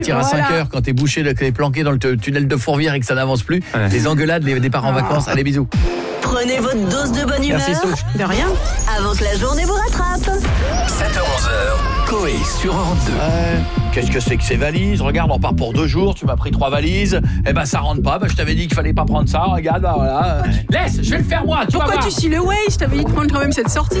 Tire à 5h quand t'es bouché, t'es planqué dans le tunnel de Fourvière et que ça n'avance plus. Les engueulades, les départs en vacances. Allez, bisous. Prenez votre dose de bonne humeur. Merci Souche. De rien. Avant que la journée vous rattrape. 7h-11h, Coé sur Europe 2. Qu'est-ce que c'est que ces valises? Regarde, on part pour 2 jours, tu m'as pris 3 valises. Eh ben ça rentre pas, je t'avais dit qu'il fallait pas prendre ça. Regarde, voilà. Laisse, je vais le faire moi, tu vas Pourquoi voir. tu chies le way? Je t'avais dit de prendre quand même cette sortie.